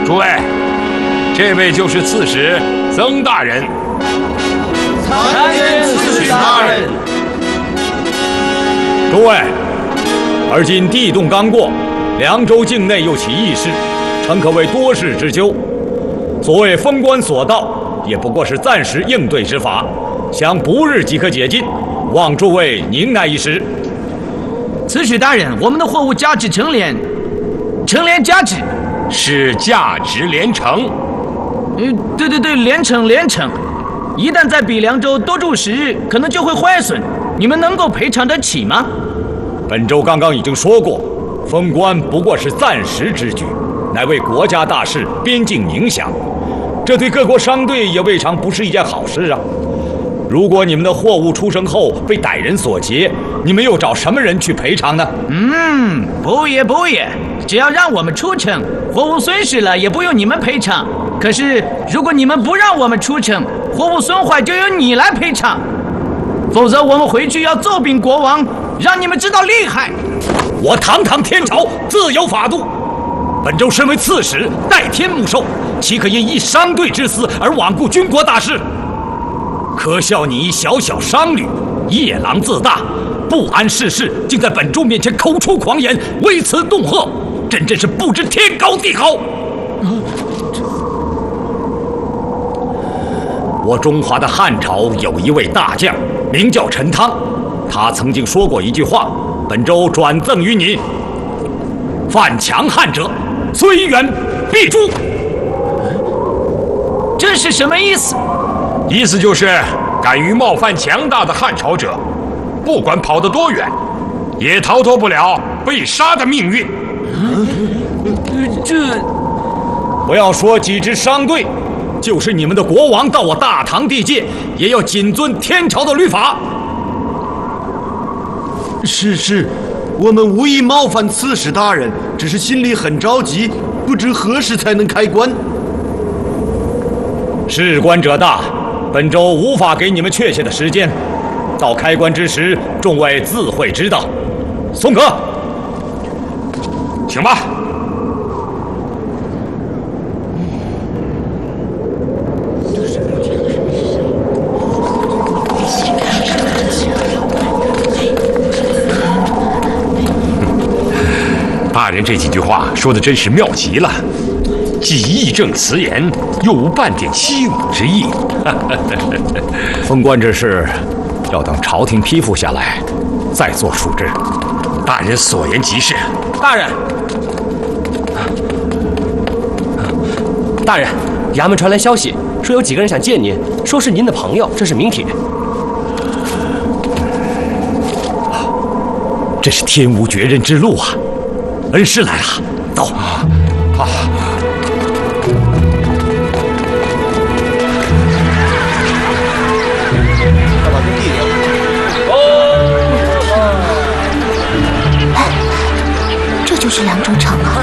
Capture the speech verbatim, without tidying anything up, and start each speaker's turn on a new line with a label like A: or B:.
A: 诸位，这位就是刺史曾大人。
B: 参见刺史大人。
C: 诸位，而今地动刚过，凉州境内又起义事，诚可谓多事之秋。所谓封关索道，也不过是暂时应对之法，想不日即可解禁，望诸位宁耐一时。
B: 刺史大人，我们的货物价值成连，成连价值
A: 是价值连城。
B: 嗯，对对对，连城连城。一旦在比凉州多住十日，可能就会坏损。你们能够赔偿得起吗？
C: 本州刚刚已经说过，封关不过是暂时之举，乃为国家大事，边境宁祥。这对各国商队也未尝不是一件好事啊。如果你们的货物出城后被歹人所劫，你们又找什么人去赔偿呢？
B: 嗯，不也不也，只要让我们出城，货物损失了也不用你们赔偿。可是如果你们不让我们出城，货物损坏就由你来赔偿。否则我们回去要奏禀国王，让你们知道厉害。
C: 我堂堂天朝，自有法度。本州身为刺史，代天牧授，岂可因一商队之私而罔顾军国大事？可笑你一小小商旅，夜郎自大，不谙世事，竟在本州面前口出狂言，为此恫吓，真真是不知天高地厚。我中华的汉朝有一位大将，名叫陈汤，他曾经说过一句话，本州转赠于你：犯强汉者，虽远必诛。
B: 这是什么意思？
A: 意思就是敢于冒犯强大的汉朝者，不管跑得多远，也逃脱不了被杀的命运。
B: 这
C: 不要说几支商队，就是你们的国王到我大唐地界，也要谨遵天朝的律法。
D: 是是，我们无意冒犯刺史大人，只是心里很着急，不知何时才能开关。
C: 事关者大，本州无法给你们确切的时间，到开关之时，众位自会知道。宋哥，
A: 请吧。大人这几句话说的真是妙极了，既义正辞严，又无半点欺侮之意。
C: 封关之事，要等朝廷批复下来，再做处置。
A: 大人所言极是。
E: 大人，大人，衙门传来消息，说有几个人想见您，说是您的朋友，这是名帖。
C: 这是天无绝人之路啊！恩师来了，走。
A: 啊！
F: 这就是凉州城啊！